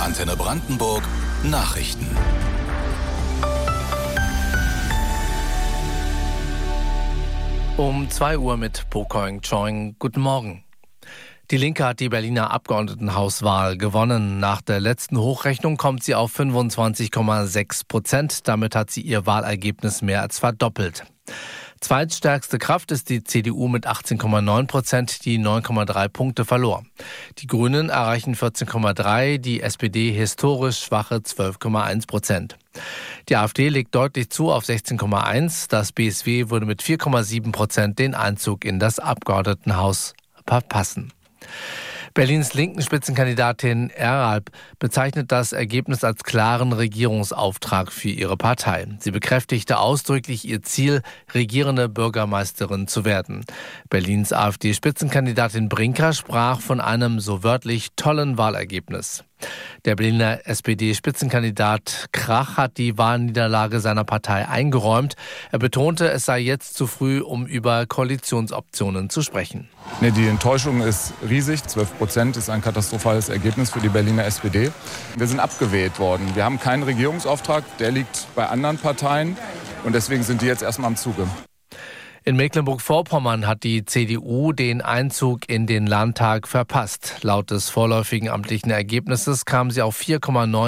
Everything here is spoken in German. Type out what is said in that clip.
Antenne Brandenburg Nachrichten. Um 2 Uhr mit Pokoing Choing. Guten Morgen. Die Linke hat die Berliner Abgeordnetenhauswahl gewonnen. Nach der letzten Hochrechnung kommt sie auf 25,6%. Damit hat sie ihr Wahlergebnis mehr als verdoppelt. Zweitstärkste Kraft ist die CDU mit 18,9%, die 9,3 Punkte verlor. Die Grünen erreichen 14,3%, die SPD historisch schwache 12,1%. Die AfD legt deutlich zu auf 16,1%. Das BSW würde mit 4,7% den Einzug in das Abgeordnetenhaus verpassen. Berlins linken Spitzenkandidatin Eralp bezeichnet das Ergebnis als klaren Regierungsauftrag für ihre Partei. Sie bekräftigte ausdrücklich ihr Ziel, regierende Bürgermeisterin zu werden. Berlins AfD-Spitzenkandidatin Brinker sprach von einem so wörtlich tollen Wahlergebnis. Der Berliner SPD-Spitzenkandidat Krach hat die Wahlniederlage seiner Partei eingeräumt. Er betonte, es sei jetzt zu früh, um über Koalitionsoptionen zu sprechen. Die Enttäuschung ist riesig. 12% ist ein katastrophales Ergebnis für die Berliner SPD. Wir sind abgewählt worden. Wir haben keinen Regierungsauftrag, der liegt bei anderen Parteien. Und deswegen sind die jetzt erstmal am Zuge. In Mecklenburg-Vorpommern hat die CDU den Einzug in den Landtag verpasst. Laut des vorläufigen amtlichen Ergebnisses kam sie auf 4,9